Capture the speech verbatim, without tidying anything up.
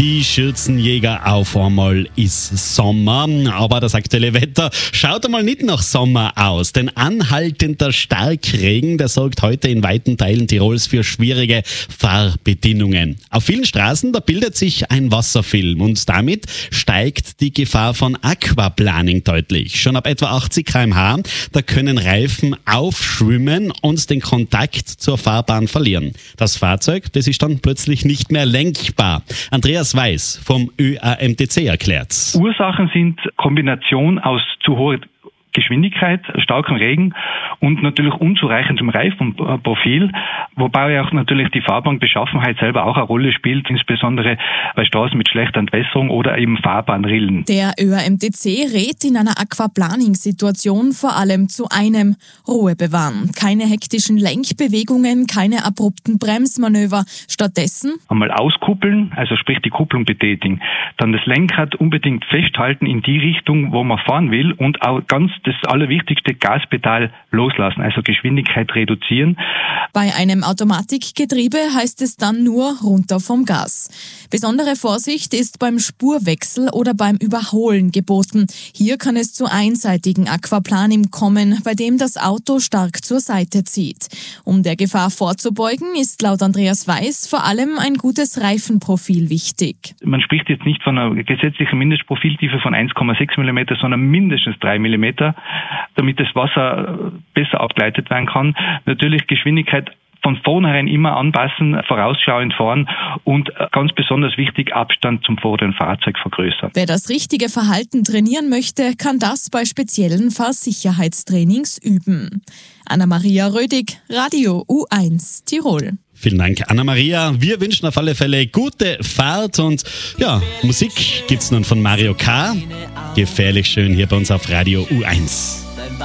Die Schürzenjäger auf einmal ist Sommer, aber das aktuelle Wetter schaut einmal nicht nach Sommer aus, denn anhaltender Starkregen, der sorgt heute in weiten Teilen Tirols für schwierige Fahrbedingungen. Auf vielen Straßen, da bildet sich ein Wasserfilm und damit steigt die Gefahr von Aquaplaning deutlich. Schon ab etwa achtzig Kilometer pro Stunde, da können Reifen aufschwimmen und den Kontakt zur Fahrbahn verlieren. Das Fahrzeug, das ist dann plötzlich nicht mehr lenkbar. Andreas Weiß vom Ö A M T C erklärt's. Ursachen sind Kombination aus zu hoher Geschwindigkeit, starkem Regen und natürlich unzureichendem Reifenprofil, wobei auch natürlich die Fahrbahnbeschaffenheit selber auch eine Rolle spielt, insbesondere bei Straßen mit schlechter Entwässerung oder eben Fahrbahnrillen. Der Ö A M T C rät in einer Aquaplaning-Situation vor allem zu einem: Ruhe bewahren. Keine hektischen Lenkbewegungen, keine abrupten Bremsmanöver. Stattdessen einmal auskuppeln, also sprich die Kupplung betätigen. Dann das Lenkrad unbedingt festhalten in die Richtung, wo man fahren will, und auch ganz das Allerwichtigste, Gaspedal loslassen, also Geschwindigkeit reduzieren. Bei einem Automatikgetriebe heißt es dann nur runter vom Gas. Besondere Vorsicht ist beim Spurwechsel oder beim Überholen geboten. Hier kann es zu einseitigen Aquaplaning kommen, bei dem das Auto stark zur Seite zieht. Um der Gefahr vorzubeugen, ist laut Andreas Weiß vor allem ein gutes Reifenprofil wichtig. Man spricht jetzt nicht von einer gesetzlichen Mindestprofiltiefe von eins Komma sechs Millimeter, sondern mindestens drei Millimeter, damit das Wasser besser abgeleitet werden kann. Natürlich Geschwindigkeit von vornherein immer anpassen, vorausschauend fahren und ganz besonders wichtig, Abstand zum vorderen Fahrzeug vergrößern. Wer das richtige Verhalten trainieren möchte, kann das bei speziellen Fahrsicherheitstrainings üben. Anna-Maria Rödig, Radio U eins Tirol. Vielen Dank, Anna-Maria. Wir wünschen auf alle Fälle gute Fahrt und ja, Musik gibt's nun von Mario K. Gefährlich schön hier bei uns auf Radio U eins.